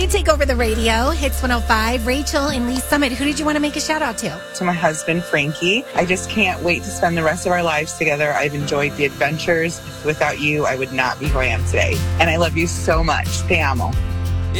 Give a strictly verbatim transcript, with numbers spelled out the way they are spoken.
you take over the radio. Hits one oh five. Rachel in Lee Summit. Who did you want to make a shout out to? To my husband, Frankie. I just can't wait to spend the rest of our lives together. I've enjoyed the adventures. Without you, I would not be who I am today. And I love you so much. Te amo.